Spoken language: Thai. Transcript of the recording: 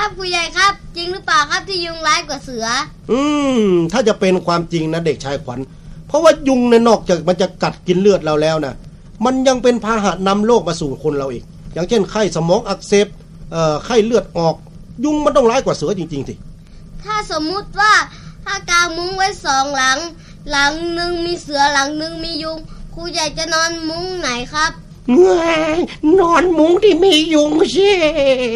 ครับผู้ใหญ่ครับจริงหรือเปล่าครับที่ยุงร้ายกว่าเสือถ้าจะเป็นความจริงนะเด็กชายขวัญเพราะว่ายุงเนี่ยนอกจากมันจะกัดกินเลือดเราแล้วนะมันยังเป็นพาหะนำโรคมาสู่คนเราอีกอย่างเช่นไข้สมองอักเสบไข้เลือดออกยุงมันต้องร้ายกว่าเสือจริงๆสิถ้าสมมุติว่าถ้ากางมุ้งไว้2 หลังหลังหนึ่งมีเสือหลังหนึ่งมียุงครูใหญ่จะนอนมุ้งไหนครับนอนมุ้งที่มียุงสิ